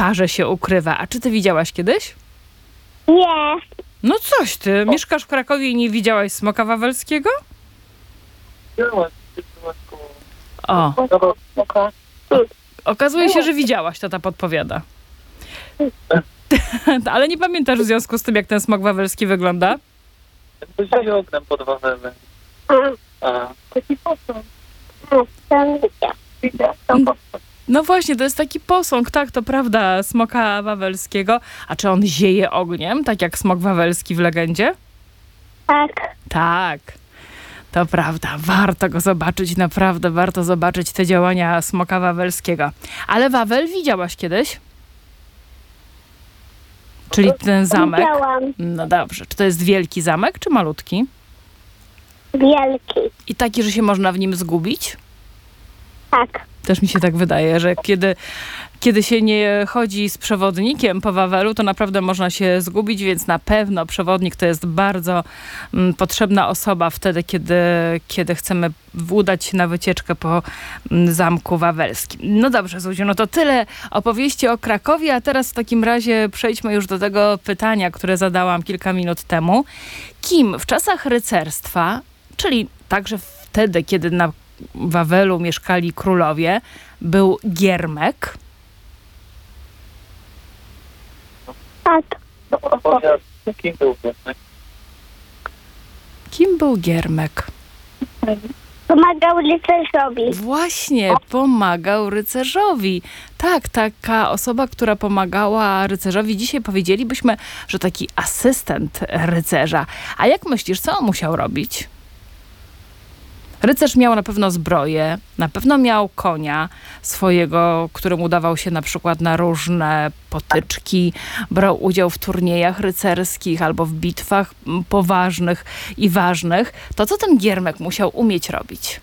barze się ukrywa. A czy ty widziałaś kiedyś? Nie. No coś ty, mieszkasz w Krakowie i nie widziałaś smoka wawelskiego? O, okazuje się, że widziałaś, tata podpowiada. Ale nie pamiętasz w związku z tym, jak ten smok wawelski wygląda? Jakby oknem pod Wawelem. Taki posąg. No właśnie, to jest taki posąg, tak, to prawda, smoka wawelskiego. A czy on zieje ogniem, tak jak smok wawelski w legendzie? Tak. Tak, to prawda. Warto go zobaczyć, naprawdę warto zobaczyć te działania smoka wawelskiego. Ale Wawel widziałaś kiedyś? Czyli ten zamek? Widziałam. No dobrze. Czy to jest wielki zamek, czy malutki? Wielki. I taki, że się można w nim zgubić? Tak. Też mi się tak wydaje, że kiedy się nie chodzi z przewodnikiem po Wawelu, to naprawdę można się zgubić, więc na pewno przewodnik to jest bardzo potrzebna osoba wtedy, kiedy chcemy udać się na wycieczkę po Zamku Wawelskim. No dobrze, Zuziu, no to tyle opowieści o Krakowie, a teraz w takim razie przejdźmy już do tego pytania, które zadałam kilka minut temu. Kim w czasach rycerstwa, czyli także wtedy, kiedy na Wawelu mieszkali królowie, był Giermek? Tak. Kim był Giermek? Kim był Giermek? Pomagał rycerzowi. Właśnie, pomagał rycerzowi. Tak, taka osoba, która pomagała rycerzowi. Dzisiaj powiedzielibyśmy, że taki asystent rycerza. A jak myślisz, co on musiał robić? Rycerz miał na pewno zbroję, na pewno miał konia swojego, którym udawał się na przykład na różne potyczki, brał udział w turniejach rycerskich albo w bitwach poważnych i ważnych. To co ten Giermek musiał umieć robić?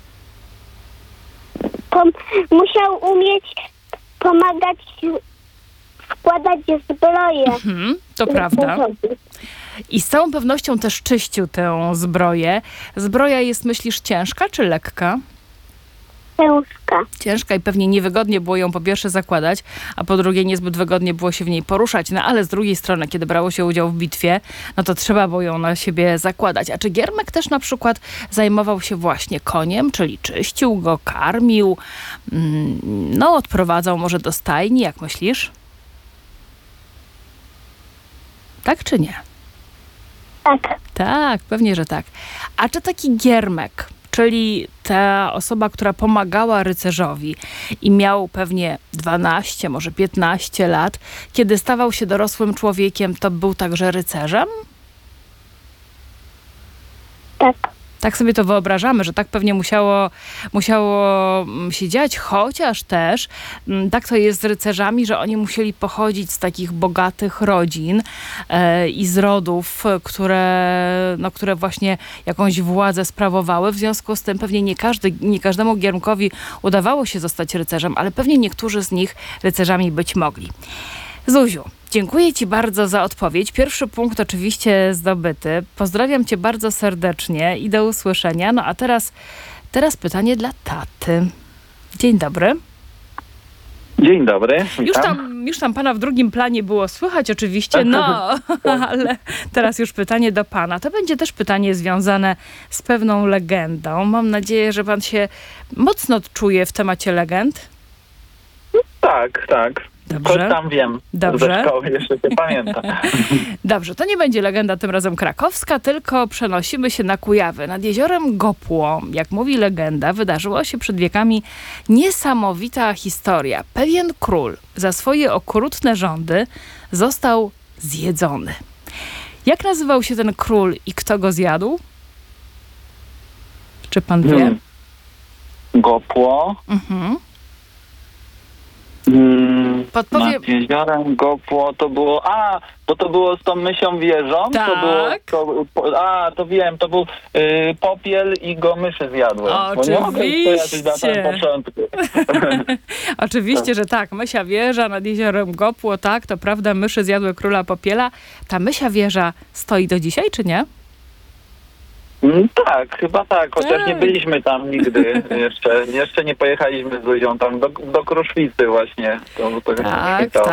Musiał umieć pomagać składać zbroję. To prawda. I z całą pewnością też czyścił tę zbroję. Zbroja jest, myślisz, ciężka czy lekka? Ciężka. Ciężka i pewnie niewygodnie było ją po pierwsze zakładać, a po drugie niezbyt wygodnie było się w niej poruszać. No ale z drugiej strony, kiedy brało się udział w bitwie, no to trzeba było ją na siebie zakładać. A czy Giermek też na przykład zajmował się właśnie koniem, czyli czyścił go, karmił, no odprowadzał może do stajni, jak myślisz? Tak czy nie? Tak. Tak, pewnie, że tak. A czy taki Giermek, czyli ta osoba, która pomagała rycerzowi i miał pewnie 12, może 15 lat, kiedy stawał się dorosłym człowiekiem, to był także rycerzem? Tak. Tak sobie to wyobrażamy, że tak pewnie musiało się dziać, chociaż też tak to jest z rycerzami, że oni musieli pochodzić z takich bogatych rodzin i z rodów, które właśnie jakąś władzę sprawowały. W związku z tym pewnie nie każdemu Giermkowi udawało się zostać rycerzem, ale pewnie niektórzy z nich rycerzami być mogli. Zuziu, dziękuję ci bardzo za odpowiedź. Pierwszy punkt oczywiście zdobyty. Pozdrawiam cię bardzo serdecznie i do usłyszenia. No a teraz pytanie dla taty. Dzień dobry. Dzień dobry, Już tam pana w drugim planie było słychać oczywiście, no ale teraz już pytanie do pana. To będzie też pytanie związane z pewną legendą. Mam nadzieję, że pan się mocno czuje w temacie legend. Tak. Dobrze. Coś tam wiem. Dobrze. Ze szkoły jeszcze się pamiętam. Dobrze, to nie będzie legenda tym razem krakowska, tylko przenosimy się na Kujawy. Nad jeziorem Gopło, jak mówi legenda, wydarzyła się przed wiekami niesamowita historia. Pewien król za swoje okrutne rządy został zjedzony. Jak nazywał się ten król i kto go zjadł? Czy pan wie? Gopło. Nad jeziorem Gopło to było... bo to było z tą mysią wieżą? Tak. To wiem, to był popiel i go myszy zjadły. Oczywiście. Oczywiście, że tak. Mysia wieża nad jeziorem Gopło, tak, to prawda, myszy zjadły króla popiela. Ta mysia wieża stoi do dzisiaj, czy nie? Tak, chyba tak, chociaż nie byliśmy tam nigdy jeszcze nie pojechaliśmy z Zuzią tam do Kruszwicy właśnie. To tak,